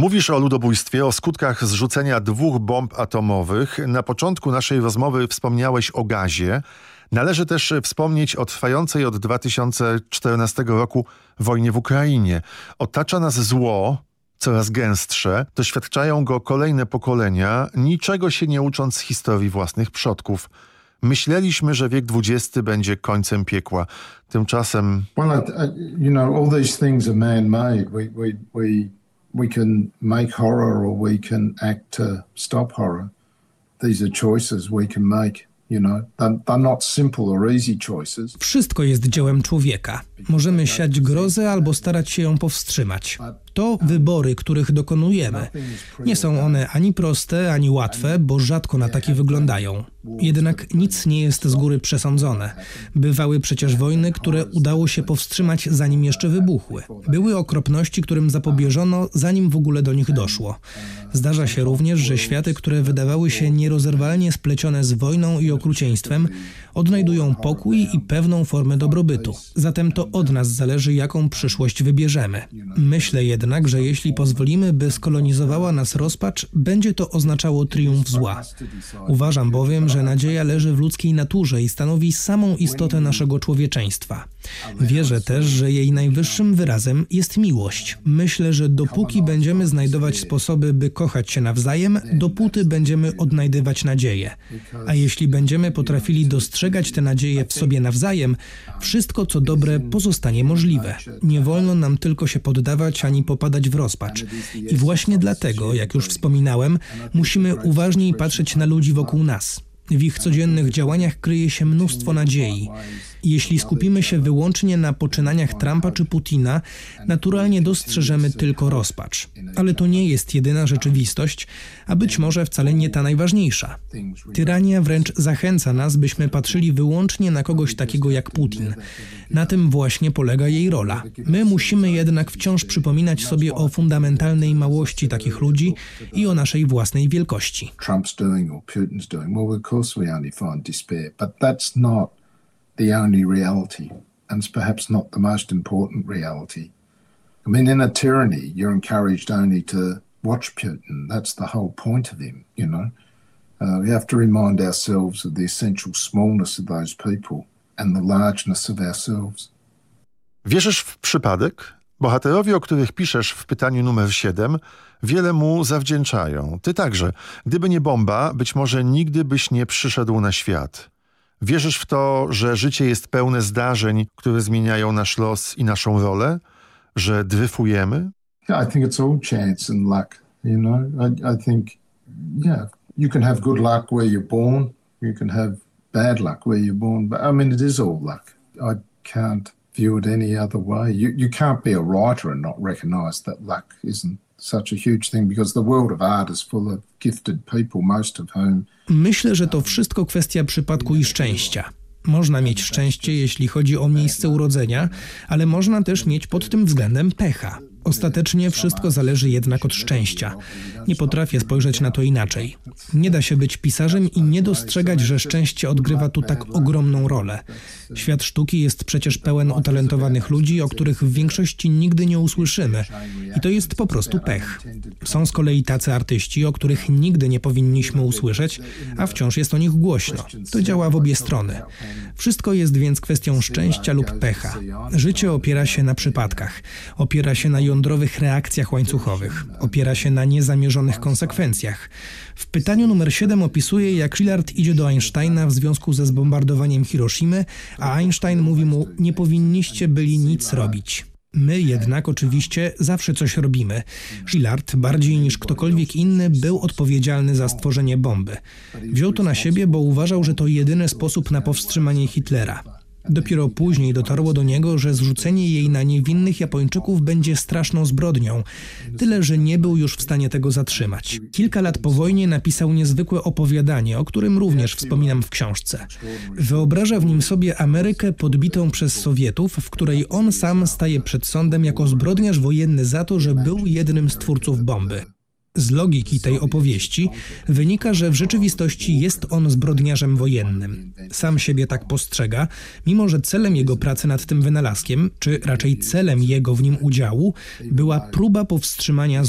Mówisz o ludobójstwie, o skutkach zrzucenia 2 bomb atomowych. Na początku naszej rozmowy wspomniałeś o gazie. Należy też wspomnieć o trwającej od 2014 roku wojnie w Ukrainie. Otacza nas zło, coraz gęstsze. Doświadczają go kolejne pokolenia, niczego się nie ucząc z historii własnych przodków. Myśleliśmy, że wiek XX będzie końcem piekła. Tymczasem... all these things are man-made. We can make horror or we can act to stop horror. These are choices we can make. They're not simple or easy choices. Wszystko jest dziełem człowieka. Możemy siać grozę albo starać się ją powstrzymać. To wybory, których dokonujemy. Nie są one ani proste, ani łatwe, bo rzadko na takie wyglądają. Jednak nic nie jest z góry przesądzone. Bywały przecież wojny, które udało się powstrzymać, zanim jeszcze wybuchły. Były okropności, którym zapobieżono, zanim w ogóle do nich doszło. Zdarza się również, że światy, które wydawały się nierozerwalnie splecione z wojną i okrucieństwem, odnajdują pokój i pewną formę dobrobytu. Zatem to od nas zależy, jaką przyszłość wybierzemy. Myślę jednak, że jeśli pozwolimy, by skolonizowała nas rozpacz, będzie to oznaczało triumf zła. Uważam bowiem, że nadzieja leży w ludzkiej naturze i stanowi samą istotę naszego człowieczeństwa. Wierzę też, że jej najwyższym wyrazem jest miłość. Myślę, że dopóki będziemy znajdować sposoby, by kochać się nawzajem, dopóty będziemy odnajdywać nadzieję. A jeśli będziemy potrafili dostrzegać te nadzieje w sobie nawzajem, wszystko co dobre pozostanie możliwe. Nie wolno nam tylko się poddawać ani popadać w rozpacz. I właśnie dlatego, jak już wspominałem, musimy uważniej patrzeć na ludzi wokół nas. W ich codziennych działaniach kryje się mnóstwo nadziei. Jeśli skupimy się wyłącznie na poczynaniach Trumpa czy Putina, naturalnie dostrzeżemy tylko rozpacz. Ale to nie jest jedyna rzeczywistość, a być może wcale nie ta najważniejsza. Tyrania wręcz zachęca nas, byśmy patrzyli wyłącznie na kogoś takiego jak Putin. Na tym właśnie polega jej rola. My musimy jednak wciąż przypominać sobie o fundamentalnej małości takich ludzi i o naszej własnej wielkości. Trump's doing or Putin's doing, well, of course we only find despair, but that's not the only reality, and it's perhaps not the most important reality. I mean, in a tyranny, you're encouraged only to watch Putin. That's the whole point of him, We have to remind ourselves of the essential smallness of those people and the largeness of ourselves. Wierzysz w przypadek? Bohaterowie, o których piszesz w pytaniu numer 7, wiele mu zawdzięczają. Ty także. Gdyby nie bomba, być może nigdy byś nie przyszedł na świat. Wierzysz w to, że życie jest pełne zdarzeń, które zmieniają nasz los i naszą rolę? Że dryfujemy? Yeah, I think it's all chance and luck, I think, you can have good luck where you're born, you can have bad luck where you're born, but I mean, it is all luck. I can't view it any other way. You can't be a writer and not recognize that luck isn't such a huge thing, because the world of art is full of gifted people, most of whom... Myślę, że to wszystko kwestia przypadku i szczęścia. Można mieć szczęście, jeśli chodzi o miejsce urodzenia, ale można też mieć pod tym względem pecha. Ostatecznie wszystko zależy jednak od szczęścia. Nie potrafię spojrzeć na to inaczej. Nie da się być pisarzem i nie dostrzegać, że szczęście odgrywa tu tak ogromną rolę. Świat sztuki jest przecież pełen utalentowanych ludzi, o których w większości nigdy nie usłyszymy. I to jest po prostu pech. Są z kolei tacy artyści, o których nigdy nie powinniśmy usłyszeć, a wciąż jest o nich głośno. To działa w obie strony. Wszystko jest więc kwestią szczęścia lub pecha. Życie opiera się na przypadkach. Opiera się na jądrowych reakcjach łańcuchowych. Opiera się na niezamierzonych konsekwencjach. W pytaniu numer 7 opisuje, jak Szilard idzie do Einsteina w związku ze zbombardowaniem Hiroshimy, a Einstein mówi mu: nie powinniście byli nic robić. My jednak oczywiście zawsze coś robimy. Szilard, bardziej niż ktokolwiek inny, był odpowiedzialny za stworzenie bomby. Wziął to na siebie, bo uważał, że to jedyny sposób na powstrzymanie Hitlera. Dopiero później dotarło do niego, że zrzucenie jej na niewinnych Japończyków będzie straszną zbrodnią, tyle że nie był już w stanie tego zatrzymać. Kilka lat po wojnie napisał niezwykłe opowiadanie, o którym również wspominam w książce. Wyobraża w nim sobie Amerykę podbitą przez Sowietów, w której on sam staje przed sądem jako zbrodniarz wojenny za to, że był jednym z twórców bomby. Z logiki tej opowieści wynika, że w rzeczywistości jest on zbrodniarzem wojennym. Sam siebie tak postrzega, mimo że celem jego pracy nad tym wynalazkiem, czy raczej celem jego w nim udziału, była próba powstrzymania